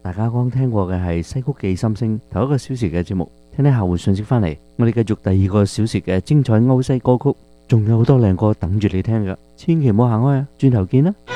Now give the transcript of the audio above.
大家剛聽過嘅係西曲記心聲頭一個小時嘅節目，聽聽客戶信息翻嚟，我哋繼續第二個小時嘅精彩歐西歌曲，仲有好多靚歌等住你聽㗎，千祈唔好行開啊！轉頭見啦〜